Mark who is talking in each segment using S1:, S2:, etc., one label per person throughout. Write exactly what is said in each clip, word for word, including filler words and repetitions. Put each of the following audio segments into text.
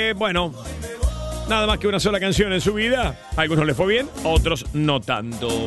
S1: Eh, bueno, nada más que una sola canción en su vida. A algunos les fue bien, a otros no tanto.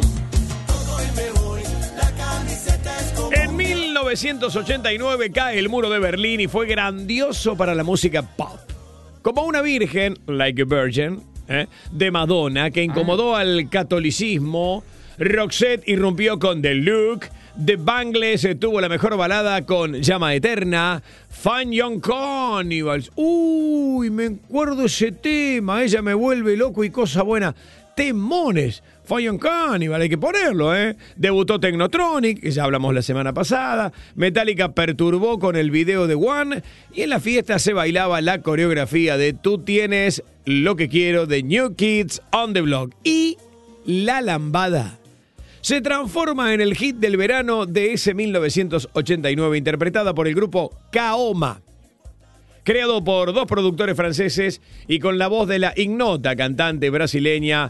S1: En mil novecientos ochenta y nueve cae el muro de Berlín y fue grandioso para la música pop. Como una virgen, like a virgin, ¿eh? de Madonna, que incomodó al catolicismo, Roxette irrumpió con The Look, The Bangles tuvo la mejor balada con Llama Eterna, Fine Young Cannibals. Uy, me acuerdo ese tema, ella me vuelve loco y cosa buena. Temones. Fine Young Cannibal, hay que ponerlo, ¿eh? Debutó Technotronic, que ya hablamos la semana pasada. Metallica perturbó con el video de One. Y en la fiesta se bailaba la coreografía de Tú tienes lo que quiero de New Kids on the Block. Y La Lambada se transforma en el hit del verano de ese mil novecientos ochenta y nueve, interpretada por el grupo Kaoma. Creado por dos productores franceses y con la voz de la ignota cantante brasileña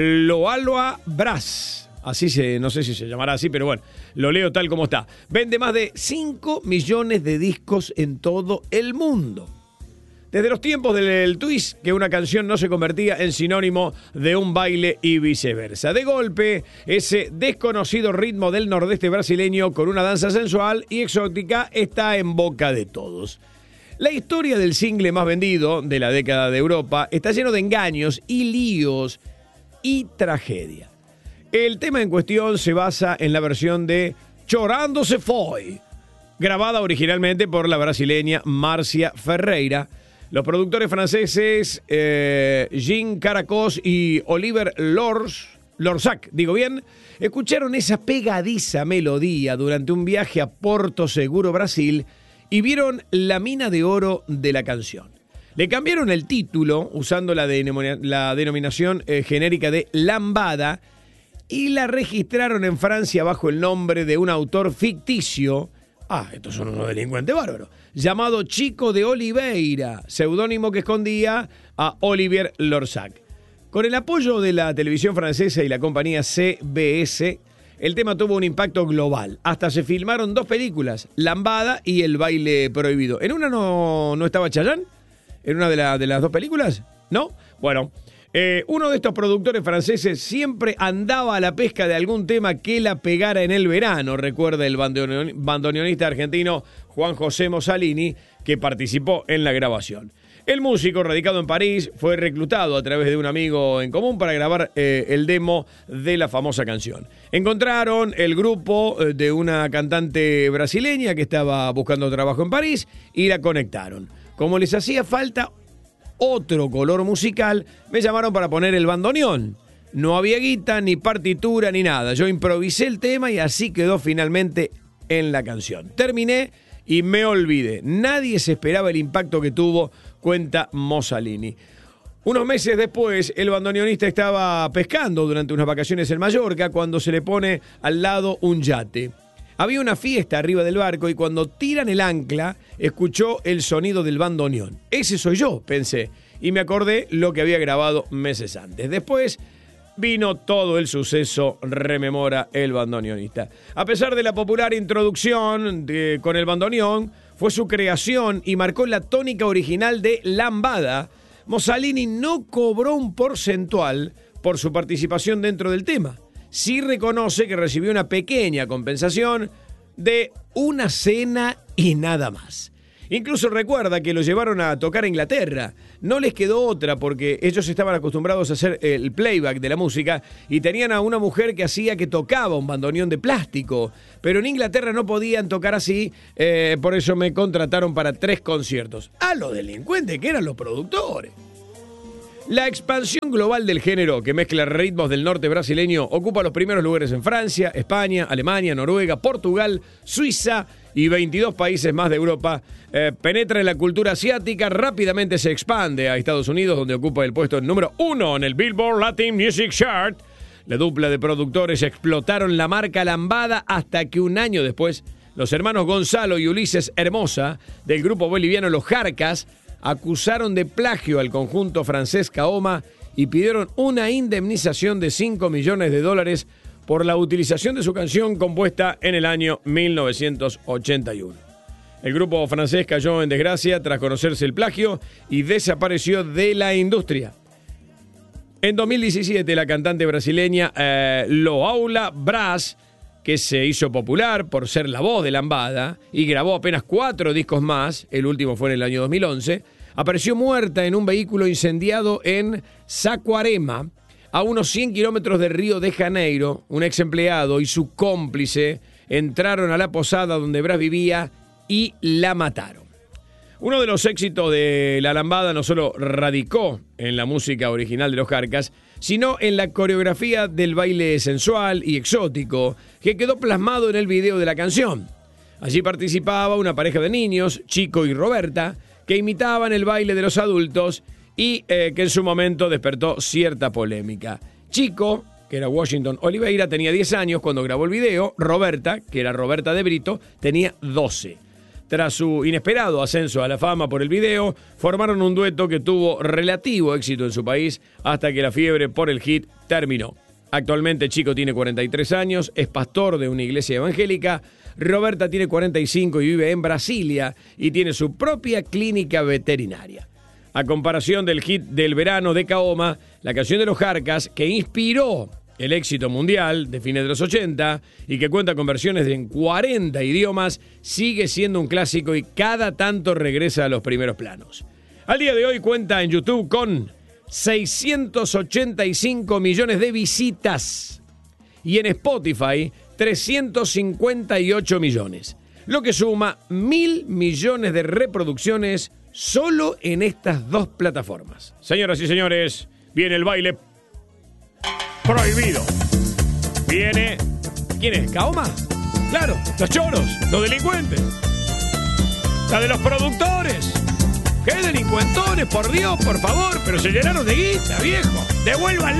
S1: Loaloa Brás. Así se, no sé si se llamará así, pero bueno, lo leo tal como está. Vende más de cinco millones de discos en todo el mundo. Desde los tiempos del twist, que una canción no se convertía en sinónimo de un baile y viceversa. De golpe, ese desconocido ritmo del nordeste brasileño con una danza sensual y exótica está en boca de todos. La historia del single más vendido de la década de Europa está lleno de engaños y líos y tragedia. El tema en cuestión se basa en la versión de Chorando se foi, grabada originalmente por la brasileña Márcia Ferreira. Los productores franceses eh, Jean Caracos y Oliver Lors, Lorsac, digo bien, escucharon esa pegadiza melodía durante un viaje a Porto Seguro, Brasil, y vieron la mina de oro de la canción. Le cambiaron el título usando la, denomina- la denominación eh, genérica de Lambada y la registraron en Francia bajo el nombre de un autor ficticio. Ah, estos son unos delincuentes bárbaros. Llamado Chico de Oliveira, seudónimo que escondía a Olivier Lorsac. Con el apoyo de la televisión francesa y la compañía C B S, el tema tuvo un impacto global. Hasta se filmaron dos películas, Lambada y El baile prohibido. ¿En una no, no estaba Chayanne? ¿En una de, la, de las dos películas? ¿No? Bueno, eh, uno de estos productores franceses siempre andaba a la pesca de algún tema que la pegara en el verano, recuerda el bandoneon, bandoneonista argentino Juan José Mossalini, que participó en la grabación. El músico, radicado en París, fue reclutado a través de un amigo en común para grabar eh, el demo de la famosa canción. Encontraron el grupo eh, de una cantante brasileña que estaba buscando trabajo en París y la conectaron. Como les hacía falta otro color musical, me llamaron para poner el bandoneón. No había guita, ni partitura, ni nada. Yo improvisé el tema y así quedó finalmente en la canción. Terminé y me olvidé. Nadie se esperaba el impacto que tuvo, cuenta Mossalini. Unos meses después, el bandoneonista estaba pescando durante unas vacaciones en Mallorca cuando se le pone al lado un yate. Había una fiesta arriba del barco y cuando tiran el ancla, escuchó el sonido del bandoneón. Ese soy yo, pensé, y me acordé lo que había grabado meses antes. Después vino todo el suceso, rememora el bandoneonista. A pesar de la popular introducción de, con el bandoneón, fue su creación y marcó la tónica original de Lambada. Mossalini no cobró un porcentual por su participación dentro del tema. Sí reconoce que recibió una pequeña compensación de una cena y nada más. Incluso recuerda que lo llevaron a tocar a Inglaterra. No les quedó otra porque ellos estaban acostumbrados a hacer el playback de la música y tenían a una mujer que hacía que tocaba un bandoneón de plástico. Pero en Inglaterra no podían tocar así, eh, por eso me contrataron para tres conciertos. A los delincuentes que eran los productores. La expansión global del género, que mezcla ritmos del norte brasileño, ocupa los primeros lugares en Francia, España, Alemania, Noruega, Portugal, Suiza y veintidós países más de Europa. Eh, penetra en la cultura asiática, rápidamente se expande a Estados Unidos, donde ocupa el puesto número uno en el Billboard Latin Music Chart. La dupla de productores explotaron la marca Lambada hasta que un año después, los hermanos Gonzalo y Ulises Hermosa, del grupo boliviano Los Jarcas, acusaron de plagio al conjunto francés Kaoma y pidieron una indemnización de cinco millones de dólares por la utilización de su canción compuesta en el año mil novecientos ochenta y uno. El grupo francés cayó en desgracia tras conocerse el plagio y desapareció de la industria. En dos mil diecisiete, la cantante brasileña eh, Loaula Brás, que se hizo popular por ser la voz de Lambada y grabó apenas cuatro discos más, el último fue en el año dos mil once, apareció muerta en un vehículo incendiado en Saquarema, a unos cien kilómetros de Río de Janeiro. Un ex empleado y su cómplice entraron a la posada donde Brás vivía y la mataron. Uno de los éxitos de La Lambada no solo radicó en la música original de los Jarcas, sino en la coreografía del baile sensual y exótico que quedó plasmado en el video de la canción. Allí participaba una pareja de niños, Chico y Roberta, que imitaban el baile de los adultos y eh, que en su momento despertó cierta polémica. Chico, que era Washington Oliveira, tenía diez años cuando grabó el video. Roberta, que era Roberta de Brito, tenía doce. Tras su inesperado ascenso a la fama por el video, formaron un dueto que tuvo relativo éxito en su país hasta que la fiebre por el hit terminó. Actualmente Chico tiene cuarenta y tres años, es pastor de una iglesia evangélica. Roberta tiene cuarenta y cinco y vive en Brasilia y tiene su propia clínica veterinaria. A comparación del hit del verano de Kaoma, la canción de los Jarcas, que inspiró el éxito mundial de fines de los ochenta y que cuenta con versiones en cuarenta idiomas, sigue siendo un clásico y cada tanto regresa a los primeros planos. Al día de hoy cuenta en YouTube con seiscientos ochenta y cinco millones de visitas y en Spotify trescientos cincuenta y ocho millones, lo que suma mil millones de reproducciones solo en estas dos plataformas. Señoras y señores, viene el baile prohibido. Viene... ¿Quién es? ¿Kaoma? Claro, los choros, los delincuentes. La de los productores. ¡Qué delincuentones, por Dios, por favor! Pero se llenaron de guita, viejo. ¡Devuelvan!